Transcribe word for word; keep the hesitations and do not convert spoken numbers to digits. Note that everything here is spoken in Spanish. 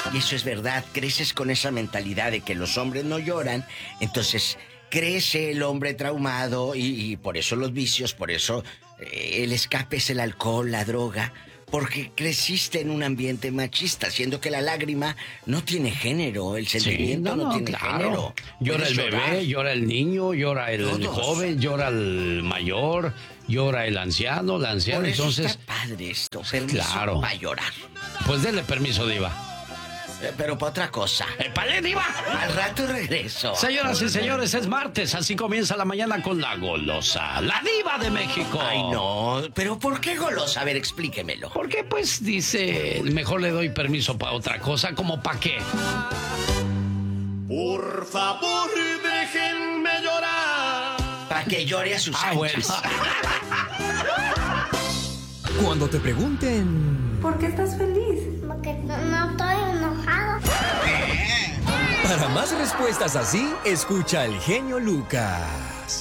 Y eso es verdad, creces con esa mentalidad de que los hombres no lloran, entonces crece el hombre traumado y, y por eso los vicios, por eso eh, el escape es el alcohol, la droga, porque creciste en un ambiente machista, siendo que la lágrima no tiene género, el sentimiento sí, no, no, no tiene claro. género. Llora el bebé, llorar. llora el niño, llora el Todos. joven, llora el mayor, llora el anciano, la anciana, por eso entonces... está padre esto, permiso claro. para llorar. Pues denle permiso, Diva. Eh, pero para otra cosa. ¡Épale, Diva! Al rato regreso. Señoras y señores, es martes, así comienza la mañana con la golosa, la Diva de México. Ay, no, pero ¿por qué golosa? A ver, explíquemelo. Porque, pues, dice, mejor le doy permiso para otra cosa, ¿como para qué? Por favor, déjenme llorar. Para que llore a sus ah, anchas. Bueno. Cuando te pregunten... ¿Por qué estás feliz? Porque no, no estoy enojado. Para más respuestas así, escucha al genio Lucas.